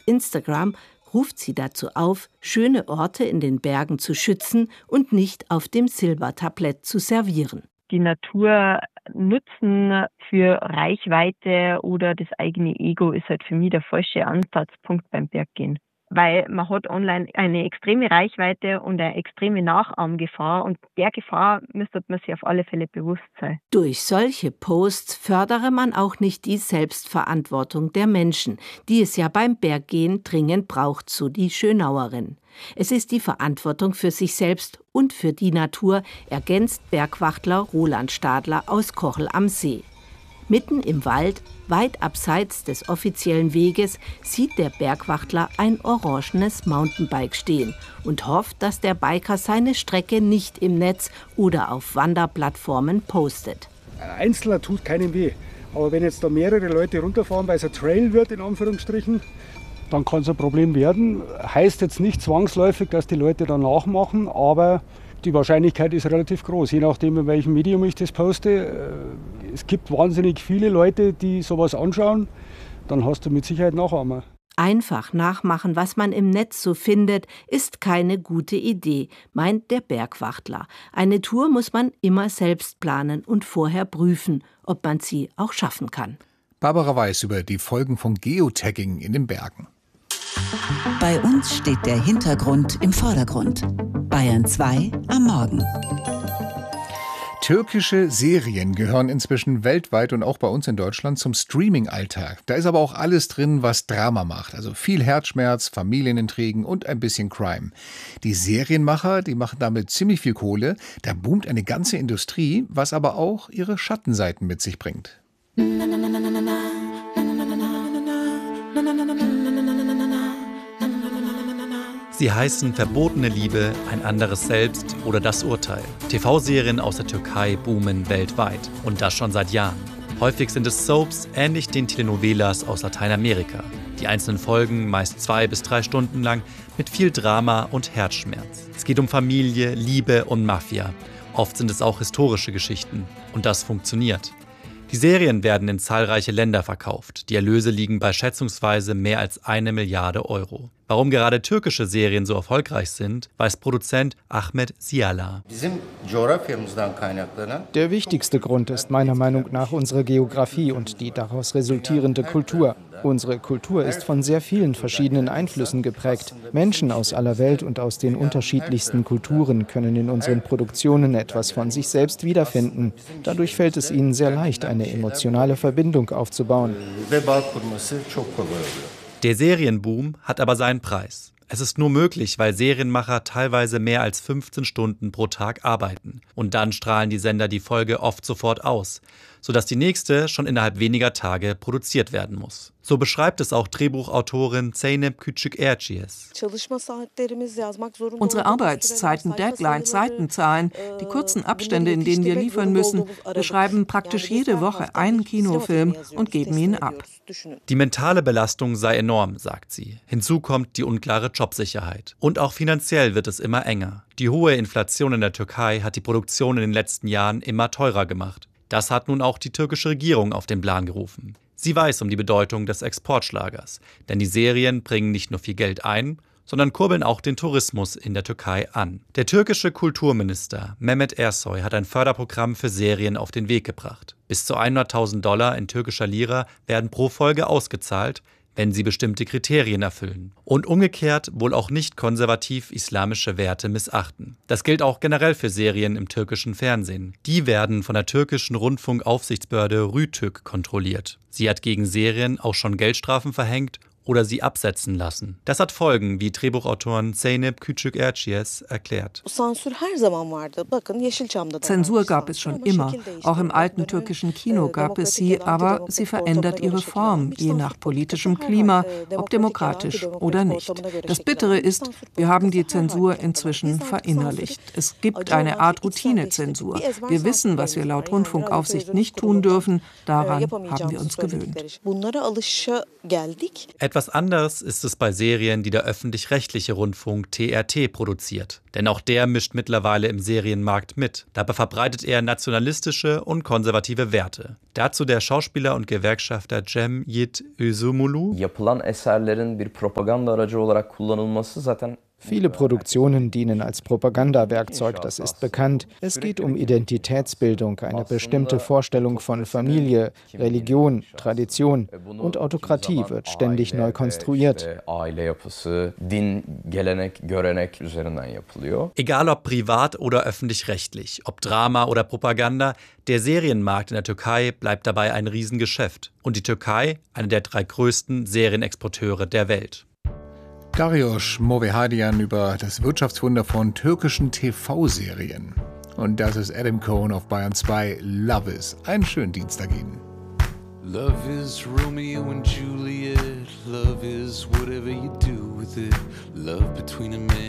Instagram ruft sie dazu auf, schöne Orte in den Bergen zu schützen und nicht auf dem Silbertablett zu servieren. Die Natur nutzen für Reichweite oder das eigene Ego ist halt für mich der falsche Ansatzpunkt beim Berggehen. Weil man hat online eine extreme Reichweite und eine extreme Nachahmgefahr und der Gefahr müsste man sich auf alle Fälle bewusst sein. Durch solche Posts fördere man auch nicht die Selbstverantwortung der Menschen, die es ja beim Berggehen dringend braucht, so die Schönauerin. Es ist die Verantwortung für sich selbst und für die Natur, ergänzt Bergwachtler Roland Stadler aus Kochel am See. Mitten im Wald, weit abseits des offiziellen Weges, sieht der Bergwachtler ein orangenes Mountainbike stehen und hofft, dass der Biker seine Strecke nicht im Netz oder auf Wanderplattformen postet. Ein Einzelner tut keinem weh. Aber wenn jetzt da mehrere Leute runterfahren, weil es ein Trail wird, in Anführungsstrichen, dann kann es ein Problem werden. Heißt jetzt nicht zwangsläufig, dass die Leute dann nachmachen, aber die Wahrscheinlichkeit ist relativ groß, je nachdem, in welchem Medium ich das poste. Es gibt wahnsinnig viele Leute, die sowas anschauen, dann hast du mit Sicherheit Nachahmer. Einfach nachmachen, was man im Netz so findet, ist keine gute Idee, meint der Bergwachtler. Eine Tour muss man immer selbst planen und vorher prüfen, ob man sie auch schaffen kann. Barbara Weiß über die Folgen von Geotagging in den Bergen. Bei uns steht der Hintergrund im Vordergrund. Bayern 2 am Morgen. Türkische Serien gehören inzwischen weltweit und auch bei uns in Deutschland zum Streaming-Alltag. Da ist aber auch alles drin, was Drama macht. Also viel Herzschmerz, Familienintrigen und ein bisschen Crime. Die Serienmacher, die machen damit ziemlich viel Kohle. Da boomt eine ganze Industrie, was aber auch ihre Schattenseiten mit sich bringt. Sie heißen Verbotene Liebe, Ein anderes Selbst oder Das Urteil. TV-Serien aus der Türkei boomen weltweit. Und das schon seit Jahren. Häufig sind es Soaps, ähnlich den Telenovelas aus Lateinamerika. Die einzelnen Folgen meist 2 bis 3 Stunden lang mit viel Drama und Herzschmerz. Es geht um Familie, Liebe und Mafia. Oft sind es auch historische Geschichten. Und das funktioniert. Die Serien werden in zahlreiche Länder verkauft. Die Erlöse liegen bei schätzungsweise mehr als 1 Milliarde Euro. Warum gerade türkische Serien so erfolgreich sind, weiß Produzent Ahmet Siala. Der wichtigste Grund ist meiner Meinung nach unsere Geografie und die daraus resultierende Kultur. Unsere Kultur ist von sehr vielen verschiedenen Einflüssen geprägt. Menschen aus aller Welt und aus den unterschiedlichsten Kulturen können in unseren Produktionen etwas von sich selbst wiederfinden. Dadurch fällt es ihnen sehr leicht, eine emotionale Verbindung aufzubauen. Der Serienboom hat aber seinen Preis. Es ist nur möglich, weil Serienmacher teilweise mehr als 15 Stunden pro Tag arbeiten. Und dann strahlen die Sender die Folge oft sofort aus, sodass die nächste schon innerhalb weniger Tage produziert werden muss. So beschreibt es auch Drehbuchautorin Zeynep Küçük-Erciyes. Unsere Arbeitszeiten, Deadlines, Seitenzahlen, die kurzen Abstände, in denen wir liefern müssen, wir schreiben praktisch jede Woche einen Kinofilm und geben ihn ab. Die mentale Belastung sei enorm, sagt sie. Hinzu kommt die unklare Jobsicherheit. Und auch finanziell wird es immer enger. Die hohe Inflation in der Türkei hat die Produktion in den letzten Jahren immer teurer gemacht. Das hat nun auch die türkische Regierung auf den Plan gerufen. Sie weiß um die Bedeutung des Exportschlagers, denn die Serien bringen nicht nur viel Geld ein, sondern kurbeln auch den Tourismus in der Türkei an. Der türkische Kulturminister Mehmet Ersoy hat ein Förderprogramm für Serien auf den Weg gebracht. Bis zu $100.000 in türkischer Lira werden pro Folge ausgezahlt, wenn sie bestimmte Kriterien erfüllen. Und umgekehrt wohl auch nicht konservativ-islamische Werte missachten. Das gilt auch generell für Serien im türkischen Fernsehen. Die werden von der türkischen Rundfunkaufsichtsbehörde Rütük kontrolliert. Sie hat gegen Serien auch schon Geldstrafen verhängt oder sie absetzen lassen. Das hat Folgen, wie Drehbuchautorin Zeynep Küçük-Erciyes erklärt. Zensur gab es schon immer. Auch im alten türkischen Kino gab es sie, aber sie verändert ihre Form, je nach politischem Klima, ob demokratisch oder nicht. Das Bittere ist, wir haben die Zensur inzwischen verinnerlicht. Es gibt eine Art Routinezensur. Wir wissen, was wir laut Rundfunkaufsicht nicht tun dürfen. Daran haben wir uns gewöhnt. Etwas Etwas anderes ist es bei Serien, die der öffentlich-rechtliche Rundfunk TRT produziert. Denn auch der mischt mittlerweile im Serienmarkt mit. Dabei verbreitet er nationalistische und konservative Werte. Dazu der Schauspieler und Gewerkschafter Cem Yiğit Özümlü. Yapılan eserlerin bir propaganda aracı olarak kullanılması zaten. Viele Produktionen dienen als Propagandawerkzeug, das ist bekannt. Es geht um Identitätsbildung, eine bestimmte Vorstellung von Familie, Religion, Tradition und Autokratie wird ständig neu konstruiert. Egal ob privat oder öffentlich-rechtlich, ob Drama oder Propaganda, der Serienmarkt in der Türkei bleibt dabei ein Riesengeschäft. Und die Türkei, eine der 3 größten Serienexporteure der Welt. Dariusz Movehadian über das Wirtschaftswunder von türkischen TV-Serien. Und das ist Adam Cohen auf Bayern 2, Love Is. Einen schönen Dienstag Ihnen. Love is Romeo and Juliet. Love is whatever you do with it. Love between a man